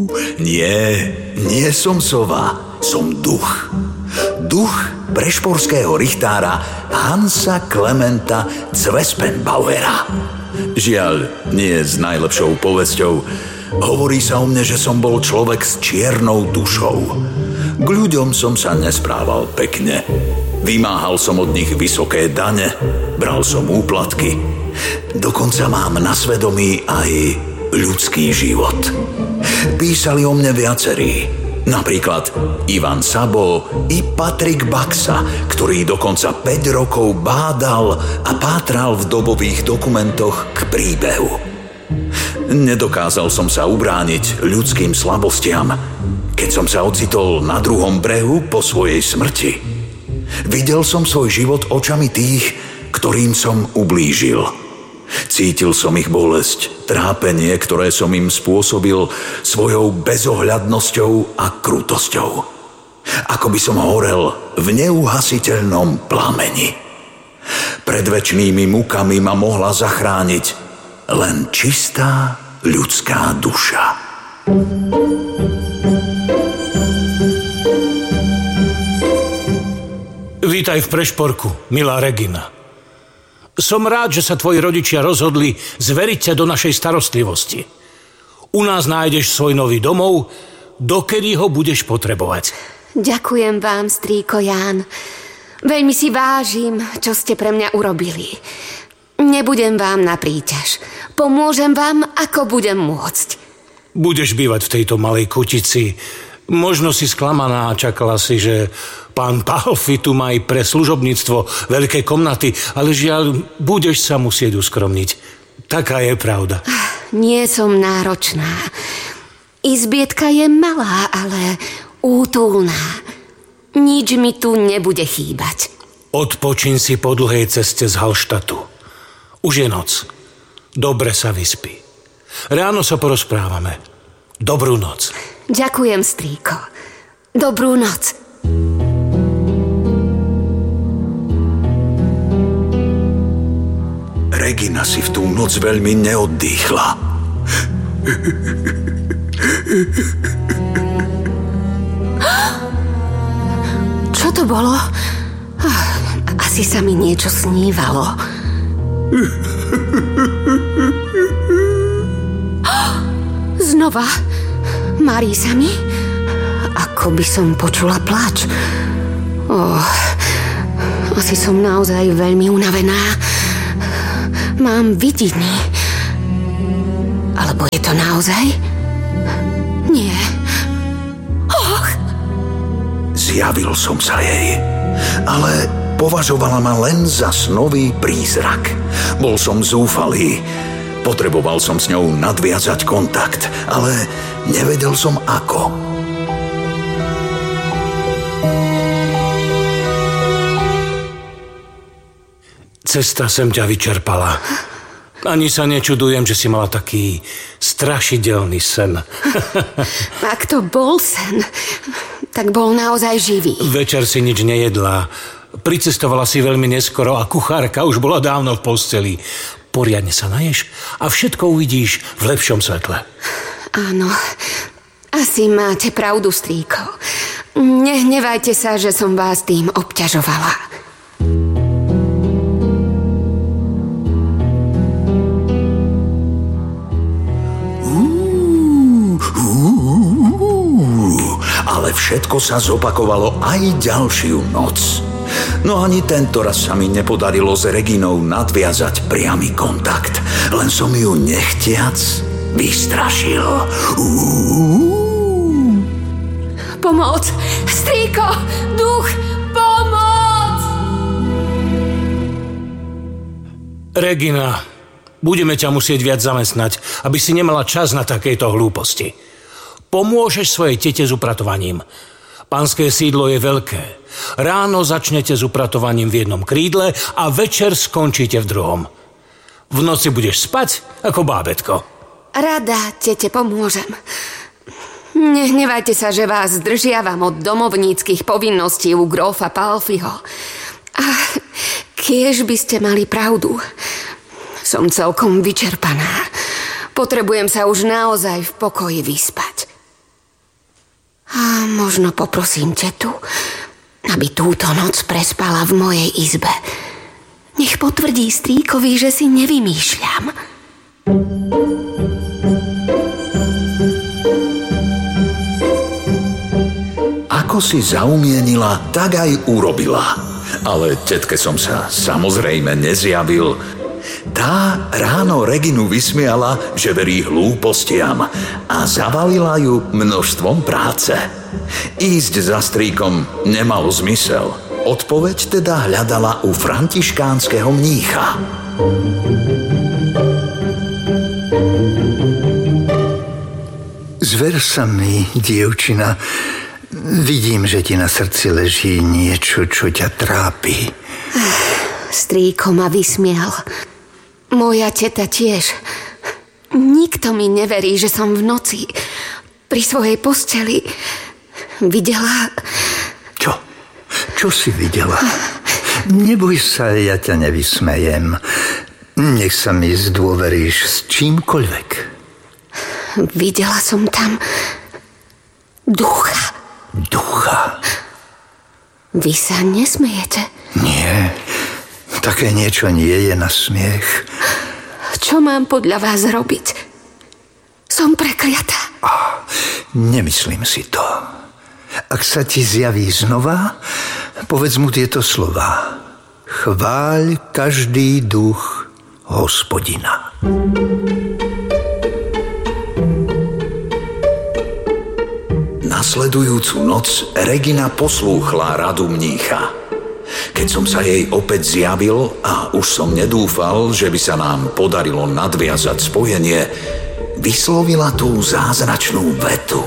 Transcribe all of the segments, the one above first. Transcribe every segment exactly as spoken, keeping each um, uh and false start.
Nie, nie som sova, som duch. Duch prešporského richtára Hansa Klementa Zwespenbauera. Žiaľ, nie s najlepšou povesťou. Hovorí sa o mne, že som bol človek s čiernou dušou. K ľuďom som sa nesprával pekne. Vymáhal som od nich vysoké dane, bral som úplatky. Dokonca mám na svedomí aj ľudský život. Písali o mne viacerí, napríklad Ivan Sabo i Patrik Baxa, ktorý dokonca päť rokov bádal a pátral v dobových dokumentoch k príbehu. Nedokázal som sa ubrániť ľudským slabostiam, keď som sa ocitol na druhom brehu po svojej smrti. Videl som svoj život očami tých, ktorým som ublížil. Cítil som ich bolesť, trápenie, ktoré som im spôsobil svojou bezohľadnosťou a krutosťou. Ako by som horel v neuhasiteľnom plameni. Pred večnými mukami ma mohla zachrániť len čistá ľudská duša. Vítaj v Prešporku, milá Regina. Som rád, že sa tvoji rodičia rozhodli zveriť ťa do našej starostlivosti. U nás nájdeš svoj nový domov, dokedy ho budeš potrebovať. Ďakujem vám, strýko Ján. Veľmi si vážim, čo ste pre mňa urobili. Nebudem vám na príťaž. Pomôžem vám, ako budem môcť. Budeš bývať v tejto malej kutici. Možno si sklamaná a čakala si, že pán Palfi tu má aj pre služobníctvo veľké komnaty, ale žiaľ, budeš sa musieť uskromniť. Taká je pravda. Nie som náročná. Izbietka je malá, ale útulná. Nič mi tu nebude chýbať. Odpočin si po dlhej ceste z Hallštatu. Už je noc. Dobre sa vyspí. Ráno sa porozprávame. Dobrú noc. Ďakujem, strýko. Dobrú noc. Regina si v tú noc veľmi neoddýchla. Čo to bolo? Asi sa mi niečo snívalo. Znova? Marí sa mi? Ako by som počula plač. Oh, asi som naozaj veľmi unavená. Mám vidiny. Alebo je to naozaj? Nie. Och! Zjavil som sa jej, ale považovala ma len za snový prízrak. Bol som zúfalý. Potreboval som s ňou nadviazať kontakt, ale nevedel som ako. Cesta sem ťa vyčerpala. Ani sa nečudujem, že si mala taký strašidelný sen. Ak to bol sen, tak bol naozaj živý. Večer si nič nejedla. Pricestovala si veľmi neskoro a kuchárka už bola dávno v posteli. Poriadne sa naješ a všetko uvidíš v lepšom svetle. Áno, asi máte pravdu, strýko. Nehnevajte sa, že som vás tým obťažovala. Ale všetko sa zopakovalo aj ďalšiu noc. No ani tento raz sa mi nepodarilo s Reginou nadviazať priamy kontakt. Len som ju nechtiac vystrašil. Uú. Pomoc! Strýko! Duch! Pomoc! Regina, budeme ťa musieť viac zamestnať, aby si nemala čas na takejto hlúposti. Pomôžeš svojej tete s upratovaním. Pánske sídlo je veľké. Ráno začnete s upratovaním v jednom krídle a večer skončíte v druhom. V noci budeš spať ako bábätko. Rada, tete, pomôžem. Nehnevajte sa, že vás zdržiavam od domovníckych povinností u grófa Palfiho. A kiež by ste mali pravdu. Som celkom vyčerpaná. Potrebujem sa už naozaj v pokoji vyspať. A možno poprosím tetu, aby túto noc prespala v mojej izbe. Nech potvrdí strýkovi, že si nevymýšľam. Ako si zaumienila, tak aj urobila. Ale tetke som sa samozrejme nezjavil. Tá ráno Reginu vysmiala, že verí hlúpostiam a zavalila ju množstvom práce. Ísť za strýkom nemalo zmysel. Odpoveď teda hľadala u františkánskeho mnícha. Zver sa mi, dievčina. Vidím, že ti na srdci leží niečo, čo ťa trápi. Strýko ma vysmial. Moja teta tiež. Nikto mi neverí, že som v noci pri svojej posteli videla... Čo? Čo si videla? Neboj sa, ja ťa nevysmejem. Nech sa mi zdôveríš s čímkoľvek. Videla som tam ducha. Ducha? Vy sa nesmejete? Nie, také niečo nie je na smiech. Čo mám podľa vás robiť? Som prekliatá. Ah, nemyslím si to. Ak sa ti zjaví znova, povedz mu tieto slová. Chváľ každý duch Hospodina. Nasledujúcu noc Regina poslúchla radu mnícha. Keď som sa jej opäť zjavil a už som nedúfal, že by sa nám podarilo nadviazať spojenie, vyslovila tú zázračnú vetu.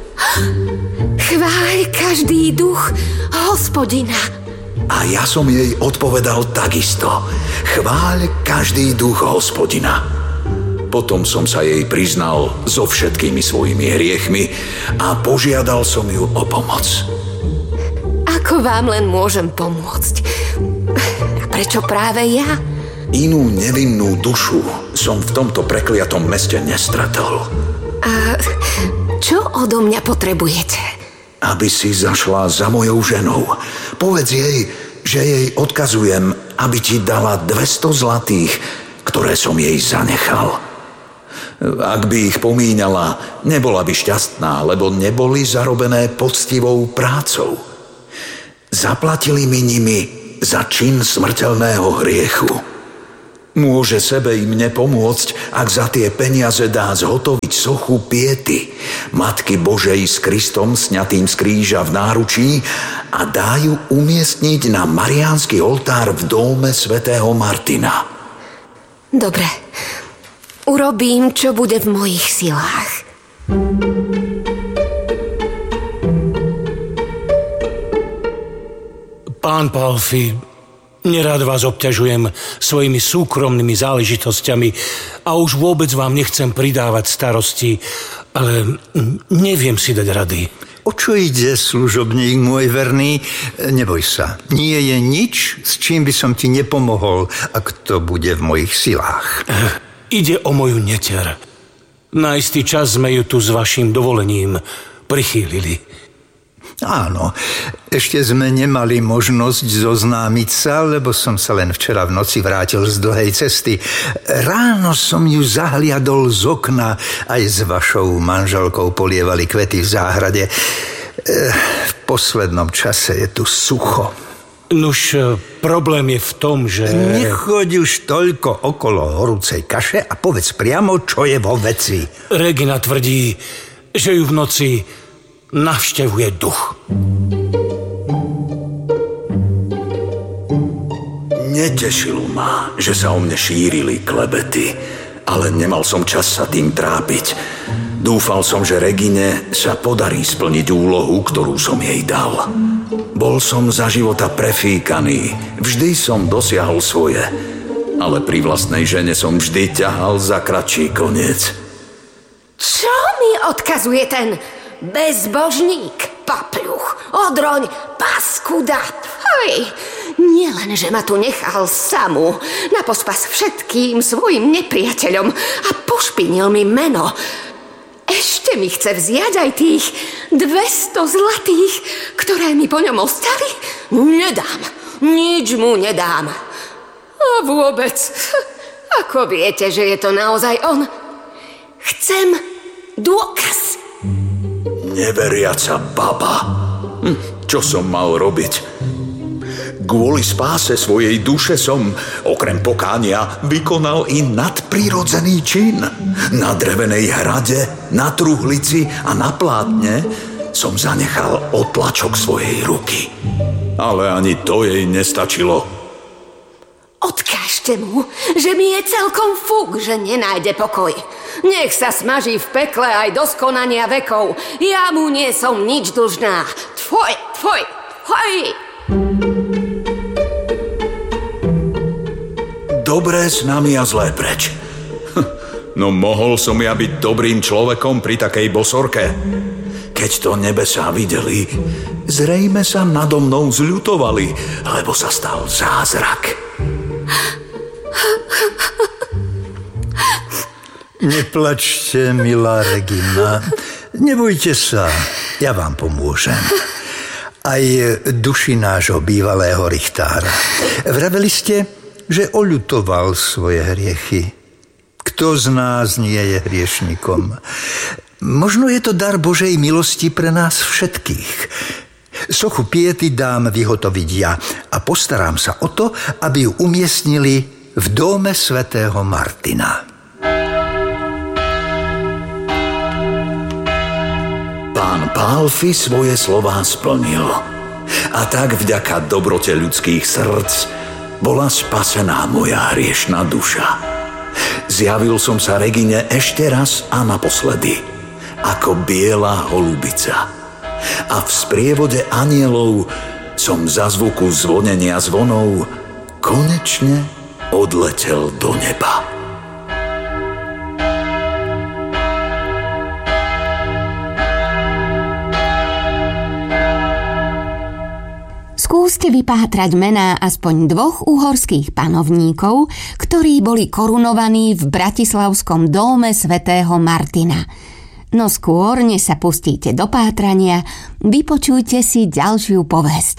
Chváľ každý duch Hospodina. A ja som jej odpovedal takisto. Chváľ každý duch Hospodina. Potom som sa jej priznal so všetkými svojimi hriechmi a požiadal som ju o pomoc. Ako vám len môžem pomôcť? A prečo práve ja? Inú nevinnú dušu som v tomto prekliatom meste nestretol. A čo odo mňa potrebujete? Aby si zašla za mojou ženou. Povedz jej, že jej odkazujem, aby ti dala dvesto zlatých, ktoré som jej zanechal. Ak by ich pomíňala, nebola by šťastná, lebo neboli zarobené poctivou prácou. Zaplatili mi nimi za čin smrteľného hriechu. Môže sebe im nepomôcť, ak za tie peniaze dá zhotoviť sochu Piety, Matky Božej s Kristom sňatým z kríža v náručí a dá ju umiestniť na mariánsky oltár v dóme svätého Martina. Dobre, urobím, čo bude v mojich silách. Pán Palfi, nerád vás obťažujem svojimi súkromnými záležitosťami a už vôbec vám nechcem pridávať starosti, ale neviem si dať rady. O čo ide, služobník môj verný? Neboj sa, nie je nič, s čím by som ti nepomohol, ak to bude v mojich silách. Ide o moju neter. Na istý čas sme ju tu s vašim dovolením prichýlili. Áno, ešte sme nemali možnosť zoznámiť sa, lebo som sa len včera v noci vrátil z dlhej cesty. Ráno som ju zahliadol z okna, aj s vašou manželkou polievali kvety v záhrade. V poslednom čase je tu sucho. Nuž, problém je v tom, že... Nechoď už toľko okolo horúcej kaše a povedz priamo, čo je vo veci. Regina tvrdí, že ju v noci navštevuje duch. Netešilo ma, že sa o mne šírili klebety, ale nemal som čas sa tým trápiť. Dúfal som, že Regine sa podarí splniť úlohu, ktorú som jej dal. Bol som za života prefíkaný, vždy som dosiahol svoje, ale pri vlastnej žene som vždy ťahal za kratší koniec. Čo mi odkazuje ten bezbožník, papľuch, odroň, paskuda? Hej, nielen, že ma tu nechal samú, na pospas všetkým svojim nepriateľom a pošpinil mi meno, ešte ešte mi chce vziať aj tých dvesto zlatých, ktoré mi po ňom ostali? Nedám, nič mu nedám. A vôbec, ako viete, že je to naozaj on? Chcem dôkaz. Neveriaca baba. Hm, čo som mal robiť? Kvôli spáse svojej duše som, okrem pokánia, vykonal i nadprirodzený čin. Na drevenej hrade, na truhlici a na plátne som zanechal otlačok svojej ruky. Ale ani to jej nestačilo. Odkážte mu, že mi je celkom fúk, že nenájde pokoj. Nech sa smaží v pekle aj do skonania vekov. Ja mu nie som nič dlžná. Tvoj, tvoj, tvoj. Dobré s nami a zlé preč. No mohol som ja byť dobrým človekom pri takej bosorke. Keď to nebesá videli, zrejme sa nado mnou zľutovali, lebo sa stal zázrak. Neplačte, milá Regina. Nebojte sa, ja vám pomôžem. Aj duši nášho bývalého richtára. Vraveli ste, že oľutoval svoje hriechy. Kto z nás nie je hriešnikom? Možno je to dar Božej milosti pre nás všetkých. Sochu piety dám vyhotoviť ja a postaram sa o to, aby ju umiestnili v dome svätého Martina. Pán Pálfi svoje slová splnil. A tak vďaka dobrote ľudských srdc bola spasená moja hriešna duša. Zjavil som sa Regine ešte raz a naposledy, ako biela holubica. A v sprievode anielov som za zvuku zvonenia zvonov konečne odletel do neba. Skúste vypátrať mená aspoň dvoch uhorských panovníkov, ktorí boli korunovaní v bratislavskom dóme svätého Martina. No skôr, než sa pustíte do pátrania, vypočujte si ďalšiu povesť.